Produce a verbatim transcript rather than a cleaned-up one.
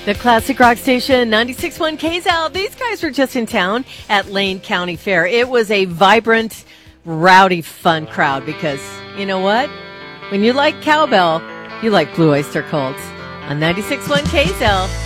The Classic Rock Station, ninety-six point one K Z L. These guys were just in town at Lane County Fair. It was a vibrant, rowdy, fun crowd because, you know what? When you like cowbell, you like Blue Oyster Cult on ninety-six point one K Z L.